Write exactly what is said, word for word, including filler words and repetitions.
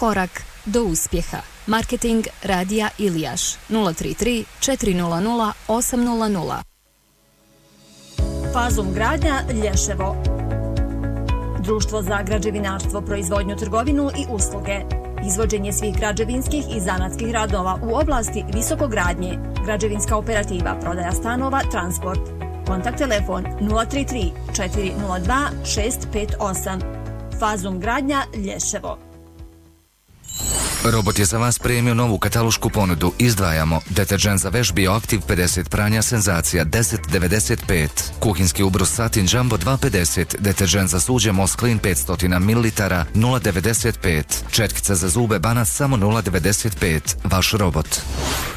Korak do uspjeha. Marketing Radija Ilijaš nula tri tri četiri nula nula osam nula nula. Fazum gradnja Lješevo. Društvo za građevinarstvo, proizvodnju, trgovinu i usluge. Izvođenje svih građevinskih i zanatskih radova u oblasti visokogradnje. Građevinska operativa, prodaja stanova, transport. Kontakt telefon nula tri tri četiri nula dva šest pet osam. Fazum gradnja Lješevo. Robot je za vas premio novu katalošku ponudu. Izdvajamo deterđent za veš Bioaktiv pedeset pranja Senzacija deset devedeset pet, kuhinski ubrus Satin Jumbo dva pedeset, deterđent za suđe Mosclean petsto mililitara nula devedeset pet, četkica za zube Banac samo nula devedeset pet. Vaš robot.